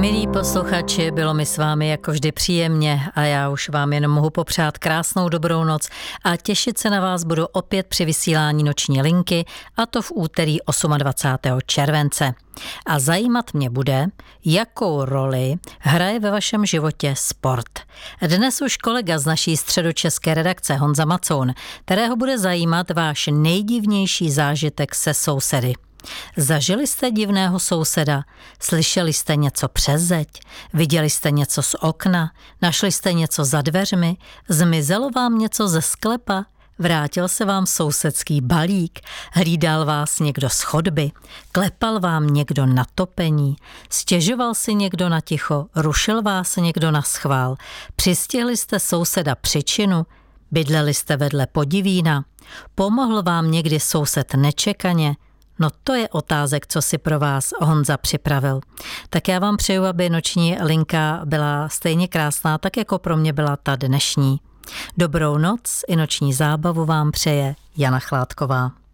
Milí posluchači, bylo mi s vámi jako vždy příjemně a já už vám jenom mohu popřát krásnou dobrou noc a těšit se na vás budu opět při vysílání Noční linky, a to v úterý 28. července. A zajímat mě bude, jakou roli hraje ve vašem životě sport. Dnes už kolega z naší středočeské redakce Honza Macoun, kterého bude zajímat váš nejdivnější zážitek se sousedy. Zažili jste divného souseda? Slyšeli jste něco přes zeď? Viděli jste něco z okna? Našli jste něco za dveřmi? Zmizelo vám něco ze sklepa? Vrátil se vám sousedský balík? Hlídal vás někdo z chodby? Klepal vám někdo na topení? Stěžoval si někdo na ticho? Rušil vás někdo na schvál? Přistihli jste souseda při činu? Bydleli jste vedle podivína? Pomohl vám někdy soused nečekaně? No to je otázek, co si pro vás Honza připravil. Tak já vám přeju, aby noční linka byla stejně krásná, tak jako pro mě byla ta dnešní. Dobrou noc i noční zábavu vám přeje Jana Chládková.